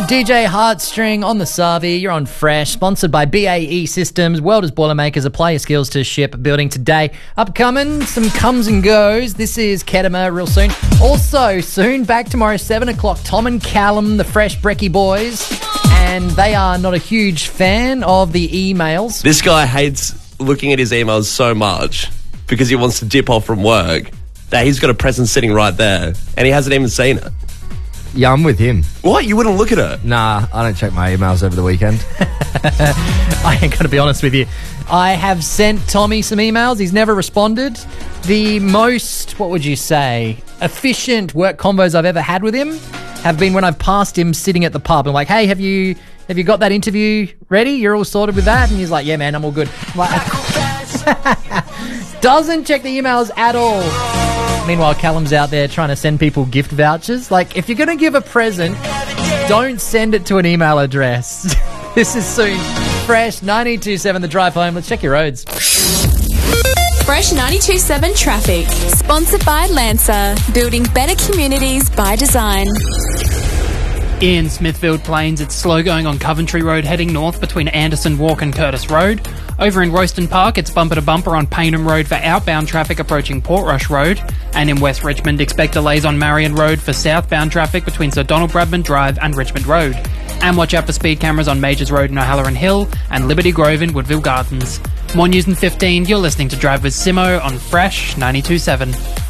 DJ Heartstring on the Savi. You're on Fresh, sponsored by BAE Systems, Welders Boilermakers. Apply your skills to shipbuilding today. Upcoming, some comes and goes. This is Kedema real soon. Also soon, back tomorrow, 7 o'clock, Tom and Callum, the Fresh Brecky boys. And they are not a huge fan of the emails. This guy hates looking at his emails so much because he wants to dip off from work that he's got a present sitting right there and he hasn't even seen it. Yeah, I'm with him. What? You wouldn't look at it? Nah, I don't check my emails over the weekend. I ain't got to be honest with you. I have sent Tommy some emails. He's never responded. The most, what would you say, efficient work convos I've ever had with him have been when I've passed him sitting at the pub. I'm like, hey, have you got that interview ready? You're all sorted with that? And he's like, yeah, man, I'm all good. I'm like, doesn't check the emails at all. Meanwhile, Callum's out there trying to send people gift vouchers. Like, if you're going to give a present, don't send it to an email address. This is soon. Fresh 92.7 The Drive Home. Let's check your roads. Fresh 92.7 Traffic. Sponsored by Lancer. Building better communities by design. In Smithfield Plains, it's slow going on Coventry Road heading north between Anderson Walk and Curtis Road. Over in Royston Park, it's bumper to bumper on Paynham Road for outbound traffic approaching Portrush Road. And in West Richmond, expect delays on Marion Road for southbound traffic between Sir Donald Bradman Drive and Richmond Road. And watch out for speed cameras on Majors Road in O'Halloran Hill and Liberty Grove in Woodville Gardens. More news in 15, you're listening to Drive with Simo on Fresh 92.7.